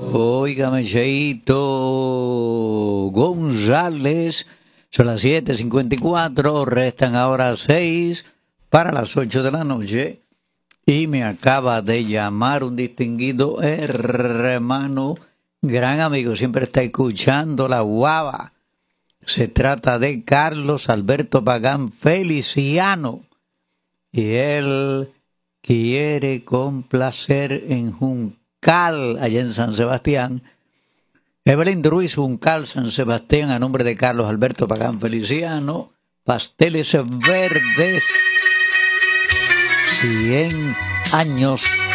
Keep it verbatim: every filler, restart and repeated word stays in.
Óigame, Cheito González, son las siete cincuenta y cuatro, restan ahora seis para las ocho de la noche y me acaba de llamar un distinguido hermano, gran amigo, siempre está escuchando la guava. Se trata de Carlos Alberto Pagán Feliciano y él quiere complacer en Juncal, allá en San Sebastián. Evelyn Ruiz, Juncal, San Sebastián, a nombre de Carlos Alberto Pagán Feliciano, pasteles verdes, cien años